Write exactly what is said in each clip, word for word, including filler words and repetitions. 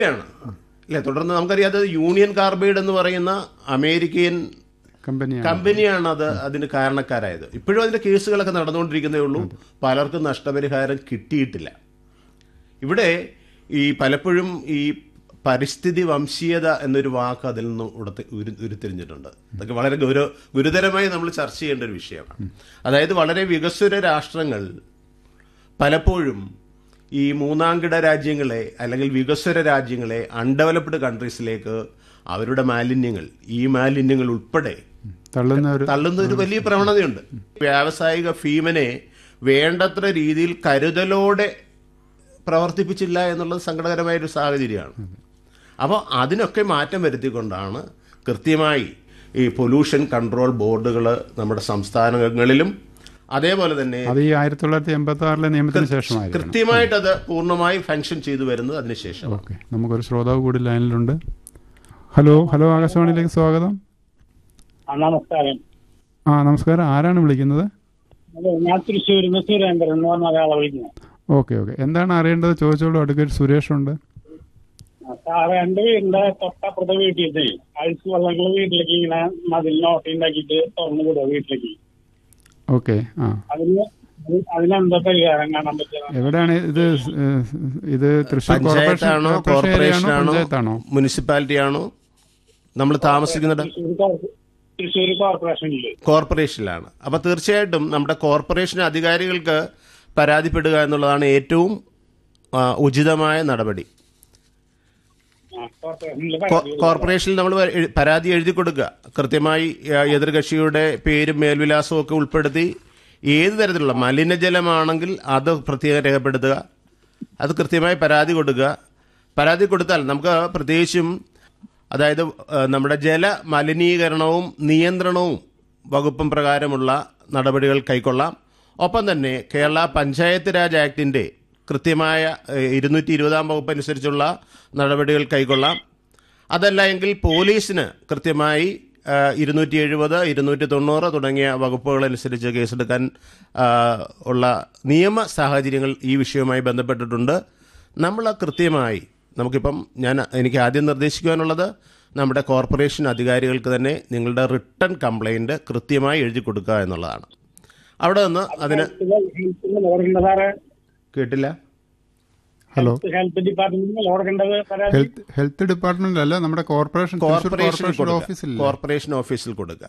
ാണ് അല്ലെ. തുടർന്ന് നമുക്കറിയാം അത് യൂണിയൻ കാർബൈഡ് എന്ന് പറയുന്ന അമേരിക്കൻ കമ്പനിയാണ് കമ്പനിയാണ് അത് അതിന് കാരണക്കാരായത്. ഇപ്പോഴും അതിന്റെ കേസുകളൊക്കെ നടന്നുകൊണ്ടിരിക്കുന്നേ ഉള്ളൂ. പലർക്കും നഷ്ടപരിഹാരം കിട്ടിയിട്ടില്ല. ഇവിടെ ഈ പലപ്പോഴും ഈ പരിസ്ഥിതി വംശീയത എന്നൊരു വാക്ക് അതിൽ നിന്ന് ഉടത്ത് ഉരു ഉരുത്തിരിഞ്ഞിട്ടുണ്ട്. അതൊക്കെ വളരെ ഗൗരവ ഗുരുതരമായി നമ്മൾ ചർച്ച ചെയ്യേണ്ട ഒരു വിഷയമാണ്. അതായത് വളരെ വികസ്വര രാഷ്ട്രങ്ങൾ പലപ്പോഴും ഈ മൂന്നാംകിട രാജ്യങ്ങളെ അല്ലെങ്കിൽ വികസ്വര രാജ്യങ്ങളെ അൺഡെവലപ്ഡ് കൺട്രീസിലേക്ക് അവരുടെ മാലിന്യങ്ങൾ ഈ മാലിന്യങ്ങൾ ഉൾപ്പെടെ തള്ളുന്ന ഒരു തള്ളുന്ന ഒരു വലിയ പ്രവണതയുണ്ട്. വ്യാവസായിക ഫീമിനെ വേണ്ടത്ര രീതിയിൽ കരുതലോടെ പ്രവർത്തിപ്പിച്ചില്ല എന്നുള്ളത് സങ്കടകരമായൊരു സാഹചര്യമാണ്. അപ്പോൾ അതിനൊക്കെ മാറ്റം വരുത്തിക്കൊണ്ടാണ് കൃത്യമായി ഈ പൊല്യൂഷൻ കൺട്രോൾ ബോർഡുകൾ നമ്മുടെ സംസ്ഥാനങ്ങളിലും അതേപോലെ തന്നെ അത് ഈ ആയിരത്തി തൊള്ളായിരത്തി എൺപത്തി ആറിലെ നിയമത്തിന് ശേഷമായിരുന്നു കൃത്യമായിട്ട് അത് പൂർണ്ണമായി ഫങ്ഷൻ ചെയ്തു വരുന്നത് അതിനുശേഷം. ഓക്കെ, നമുക്കൊരു ശ്രോതാവ് കൂടി ലൈനിലുണ്ട്. ഹലോ ഹലോ ആകാശവാണിയിലേക്ക് സ്വാഗതം. നമസ്കാരം. ആ നമസ്കാരം, ആരാണ് വിളിക്കുന്നത്? ഞാൻ തൃശ്ശൂർ സുരേന്ദ്രൻ എന്ന് പറഞ്ഞ ഒരാളെ വിളിക്കുന്നത്. ഓക്കെ ഓക്കെ, എന്താണ് അറിയേണ്ടത് ചോദിച്ചോളൂ. അഡ്വക്കേറ്റ് സുരേഷ് ഉണ്ട്. സാറ് എന്റെ വീടിന്റെ തൊട്ടപ്പുറത്തെ വീട്ടിൽ അഴിച്ചു വെള്ളങ്ങൾ വീട്ടിലേക്ക് ഇങ്ങനെ മതിലിനോട്ടി ഉണ്ടാക്കിയിട്ട് തുറന്നു വിടുക വീട്ടിലേക്ക്. ഓക്കെ, ആ അതിന് അതിനെന്താ പരിഹാരം കാണാൻ പറ്റുക? എവിടെയാണ് ഇത്? ഇത് തൃശ്ശൂർ പഞ്ചായത്താണോ കോർപ്പറേഷനാണോ പഞ്ചായത്താണോ മുനിസിപ്പാലിറ്റി ആണോ നമ്മൾ താമസിക്കുന്നത്? തൃശ്ശൂർ കോർപ്പറേഷനില് കോർപ്പറേഷനിലാണ്. അപ്പൊ തീർച്ചയായിട്ടും നമ്മുടെ കോർപ്പറേഷൻ അധികാരികൾക്ക് പരാതിപ്പെടുക എന്നുള്ളതാണ് ഏറ്റവും ഉചിതമായ നടപടി. കോർപ്പറേഷനിൽ നമ്മൾ പരാതി എഴുതി കൊടുക്കുക. കൃത്യമായി എതിർകക്ഷിയുടെ പേരും മേൽവിലാസവും ഒക്കെ ഉൾപ്പെടുത്തി ഏത് തരത്തിലുള്ള മലിനജലമാണെങ്കിൽ അത് പ്രത്യേകം രേഖപ്പെടുത്തുക. അത് കൃത്യമായി പരാതി കൊടുക്കുക. പരാതി കൊടുത്താൽ നമുക്ക് പ്രത്യേകിച്ചും അതായത് നമ്മുടെ ജല മലിനീകരണവും നിയന്ത്രണവും വകുപ്പും പ്രകാരമുള്ള നടപടികൾ കൈക്കൊള്ളാം. ഒപ്പം തന്നെ കേരള പഞ്ചായത്ത് രാജ് ആക്ടിൻ്റെ കൃത്യമായ ഇരുന്നൂറ്റി ഇരുപതാം വകുപ്പ് അനുസരിച്ചുള്ള നടപടികൾ കൈക്കൊള്ളാം. അതല്ല എങ്കിൽ പോലീസിന് കൃത്യമായി ഇരുന്നൂറ്റി എഴുപത് ഇരുന്നൂറ്റി തൊണ്ണൂറ് തുടങ്ങിയ വകുപ്പുകളനുസരിച്ച് കേസെടുക്കാൻ ഉള്ള നിയമ സാഹചര്യങ്ങൾ ഈ വിഷയവുമായി ബന്ധപ്പെട്ടിട്ടുണ്ട്. നമ്മൾ കൃത്യമായി നമുക്കിപ്പം ഞാൻ എനിക്ക് ആദ്യം നിർദ്ദേശിക്കുവാനുള്ളത് നമ്മുടെ കോർപ്പറേഷൻ അധികാരികൾക്ക് തന്നെ നിങ്ങളുടെ റിട്ടേൺ കംപ്ലൈൻറ്റ് കൃത്യമായി എഴുതി കൊടുക്കുക എന്നുള്ളതാണ്. അവിടെ നിന്ന് അതിന് കേട്ടില്ല. Hello, health department health health department അല്ല, നമ്മുടെ കോർപ്പറേഷൻ കോർപ്പറേഷൻ ഓഫീസിൽ കോർപ്പറേഷൻ ഓഫീസിൽ കൊടുക്കുക.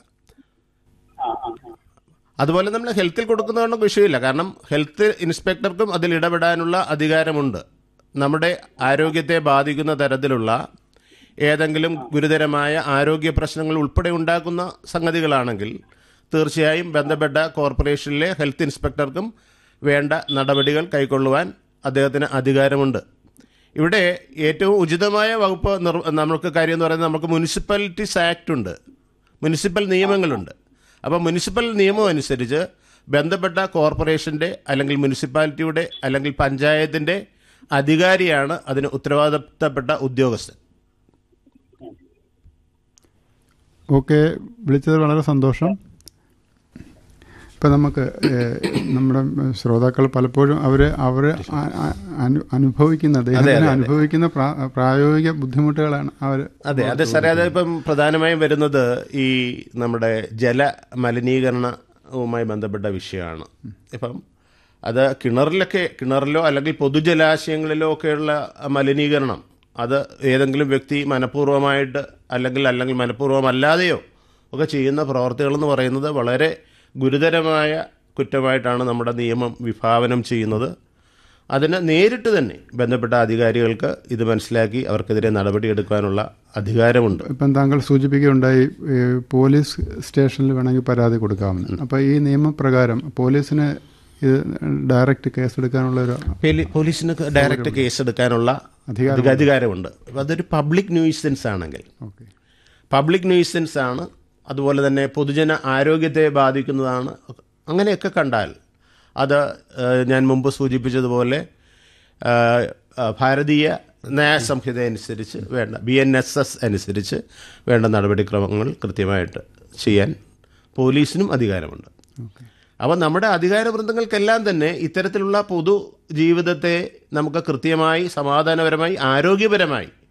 അതുപോലെ നമ്മൾ ഹെൽത്തിൽ കൊടുക്കുന്നതുകൊണ്ട് വിഷയമില്ല. കാരണം ഹെൽത്ത് ഇൻസ്പെക്ടർക്കും അതിൽ ഇടപെടാനുള്ള അധികാരമുണ്ട്. നമ്മുടെ ആരോഗ്യത്തെ ബാധിക്കുന്ന തരത്തിലുള്ള ഏതെങ്കിലും ഗുരുതരമായ ആരോഗ്യ പ്രശ്നങ്ങൾ ഉൾപ്പെടെ ഉണ്ടാക്കുന്ന സംഗതികളാണെങ്കിൽ തീർച്ചയായും ബന്ധപ്പെട്ട കോർപ്പറേഷനിലെ ഹെൽത്ത് ഇൻസ്പെക്ടർക്കും വേണ്ട നടപടികൾ കൈക്കൊള്ളുവാൻ അദ്ദേഹത്തിന് അധികാരമുണ്ട്. ഇവിടെ ഏറ്റവും ഉചിതമായ വകുപ്പ് നമുക്ക് കാര്യം എന്ന് പറയുന്നത് നമുക്ക് മുനിസിപ്പാലിറ്റീസ് ആക്ട് ഉണ്ട്, മുനിസിപ്പൽ നിയമങ്ങളുണ്ട്. അപ്പോൾ മുനിസിപ്പൽ നിയമം അനുസരിച്ച് ബന്ധപ്പെട്ട കോർപ്പറേഷൻ്റെ അല്ലെങ്കിൽ മുനിസിപ്പാലിറ്റിയുടെ അല്ലെങ്കിൽ പഞ്ചായത്തിൻ്റെ അധികാരിയാണ് അതിന് ഉത്തരവാദിത്തപ്പെട്ട ഉദ്യോഗസ്ഥൻ. ഓക്കെ, വിളിച്ചത് വളരെ സന്തോഷം. ഇപ്പം നമുക്ക് നമ്മുടെ ശ്രോതാക്കൾ പലപ്പോഴും അവർ അവർ അനുഭവിക്കുന്ന അദ്ദേഹത്തിന് അനുഭവിക്കുന്ന പ്രായോഗിക ബുദ്ധിമുട്ടുകളാണ് അവർ. അതെ അതെ സാറേ, അതിപ്പം പ്രധാനമായും വരുന്നത് ഈ നമ്മുടെ ജല മലിനീകരണവുമായി ബന്ധപ്പെട്ട വിഷയമാണ്. ഇപ്പം അത് കിണറിലൊക്കെ കിണറിലോ അല്ലെങ്കിൽ പൊതുജലാശയങ്ങളിലോ ഒക്കെയുള്ള മലിനീകരണം അത് ഏതെങ്കിലും വ്യക്തി മനഃപൂർവ്വമായിട്ട് അല്ലെങ്കിൽ അല്ലെങ്കിൽ മനഃപൂർവ്വമല്ലാതെയോ ഒക്കെ ചെയ്യുന്ന പ്രവർത്തികളെന്ന് പറയുന്നത് വളരെ ഗുരുതരമായ കുറ്റമായിട്ടാണ് നമ്മുടെ നിയമം വിഭാവനം ചെയ്യുന്നത്. അതിന് നേരിട്ട് തന്നെ ബന്ധപ്പെട്ട അധികാരികൾക്ക് ഇത് മനസ്സിലാക്കി അവർക്കെതിരെ നടപടിയെടുക്കാനുള്ള അധികാരമുണ്ട്. ഇപ്പം താങ്കൾ സൂചിപ്പിക്കുകയുണ്ടായി പോലീസ് സ്റ്റേഷനിൽ വേണമെങ്കിൽ പരാതി കൊടുക്കാമെന്ന്. അപ്പോൾ ഈ നിയമപ്രകാരം പോലീസിന് ഇത് ഡയറക്റ്റ് കേസെടുക്കാനുള്ള ഒരു പോലീസിന് ഡയറക്റ്റ് കേസെടുക്കാനുള്ള അധികാരമുണ്ട്. അതൊരു പബ്ലിക് ന്യൂയിസൻസ് ആണെങ്കിൽ പബ്ലിക് ന്യൂയിസൻസ് ആണ്, അതുപോലെ തന്നെ പൊതുജന ആരോഗ്യത്തെ ബാധിക്കുന്നതാണ്, അങ്ങനെയൊക്കെ കണ്ടാൽ അത് ഞാൻ മുമ്പ് സൂചിപ്പിച്ചതുപോലെ ഭാരതീയ ന്യായ സംഹിത അനുസരിച്ച് വേണ്ട ബി എൻ എസ് എസ് അനുസരിച്ച് വേണ്ട നടപടിക്രമങ്ങൾ കൃത്യമായിട്ട് ചെയ്യാൻ പോലീസിനും അധികാരമുണ്ട്. അപ്പോൾ നമ്മുടെ അധികാര വൃന്ദങ്ങൾക്കെല്ലാം തന്നെ ഇത്തരത്തിലുള്ള പൊതു ജീവിതത്തെ നമുക്ക് കൃത്യമായി സമാധാനപരമായി ആരോഗ്യപരമായി